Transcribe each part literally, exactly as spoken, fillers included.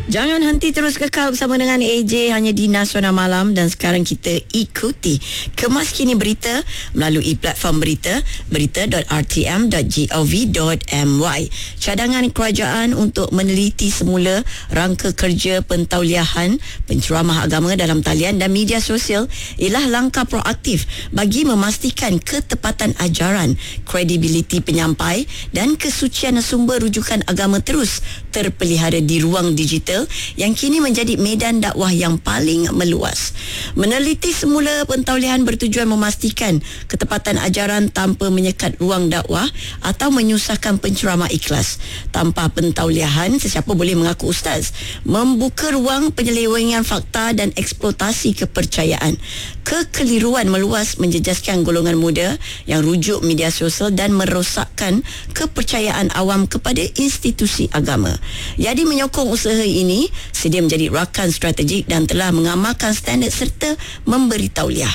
Jangan henti, terus kekal bersama dengan A J hanya di Nasional Malam. Dan sekarang kita ikuti kemas kini berita melalui platform berita berita dot r t m dot gov dot m y. Cadangan kerajaan untuk meneliti semula rangka kerja pentauliahan penceramah agama dalam talian dan media sosial ialah langkah proaktif bagi memastikan ketepatan ajaran, kredibiliti penyampai dan kesucian sumber rujukan agama terus terpelihara di ruang digital yang kini menjadi medan dakwah yang paling meluas. Meneliti semula pentauliahan bertujuan memastikan ketepatan ajaran tanpa menyekat ruang dakwah atau menyusahkan penceramah ikhlas. Tanpa pentauliahan, sesiapa boleh mengaku ustaz, membuka ruang penyelewengan fakta dan eksploitasi kepercayaan. Kekeliruan meluas menjejaskan golongan muda yang rujuk media sosial dan merosakkan kepercayaan awam kepada institusi agama. Yadi menyokong usaha ini sedia menjadi rakan strategik dan telah mengamalkan standard serta memberi tauliah.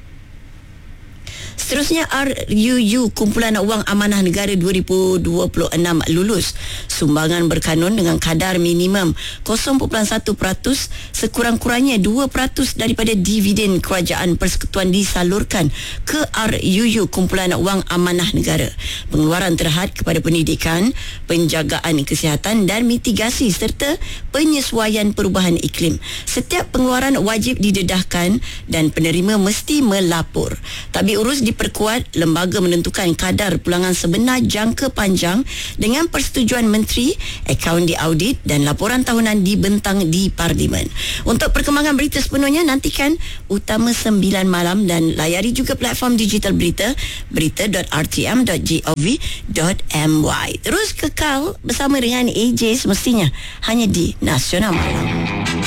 Seterusnya, R U U Kumpulan Wang Amanah Negara dua ribu dua puluh enam lulus. Sumbangan berkanun dengan kadar minimum kosong perpuluhan satu peratus, sekurang-kurangnya dua peratus daripada dividen kerajaan persekutuan disalurkan ke R U U Kumpulan Wang Amanah Negara. Pengeluaran terhad kepada pendidikan, penjagaan kesihatan dan mitigasi serta penyesuaian perubahan iklim. Setiap pengeluaran wajib didedahkan dan penerima mesti melapor. Tabik urus diperkuat, lembaga menentukan kadar pulangan sebenar jangka panjang dengan persetujuan menteri, akaun diaudit dan laporan tahunan dibentang di Parlimen. Untuk perkembangan berita sepenuhnya, nantikan Utama sembilan malam dan layari juga platform digital berita berita dot r t m dot gov dot m y. Terus kekal bersama dengan A J semestinya hanya di Nasional Malam.